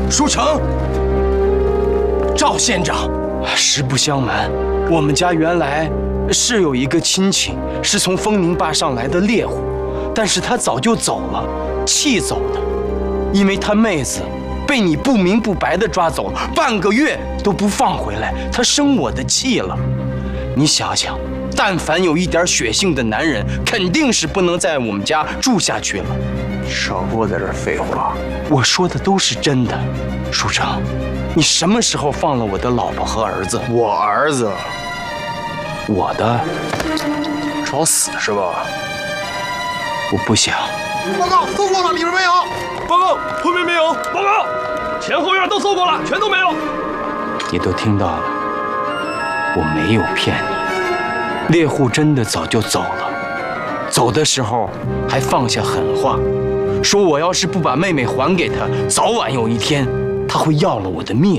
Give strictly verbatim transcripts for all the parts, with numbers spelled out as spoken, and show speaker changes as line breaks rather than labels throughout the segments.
书成，赵县长，实不相瞒，我们家原来是有一个亲戚，是从丰宁坝上来的猎户，但是他早就走了，气走的，因为他妹子被你不明不白的抓走了，半个月都不放回来，他生我的气了。你想想，但凡有一点血性的男人，肯定是不能在我们家住下去了。
少给我在这儿废话！
我说的都是真的，书成，你什么时候放了我的老婆和儿子？
我儿子，
我的，
找死是吧？
我不想。
报告，搜过了，里边没有。
报告，后面没有。报告，前后院都搜过了，全都没有。
你都听到了，我没有骗你，猎户真的早就走了，走的时候还放下狠话，说我要是不把妹妹还给他，早晚有一天他会要了我的命。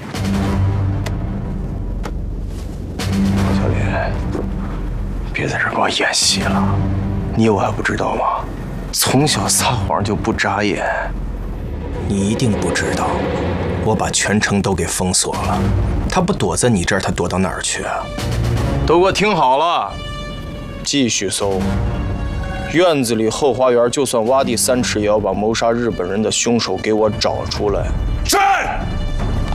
小林，别在这儿给我演戏了，你我还不知道吗？从小撒谎就不眨眼。你一定不知道，我把全城都给封锁了。他不躲在你这儿，他躲到哪儿去啊？都给我听好了，继续搜。院子里、后花园，就算挖地三尺，也要把谋杀日本人的凶手给我找出来。
是。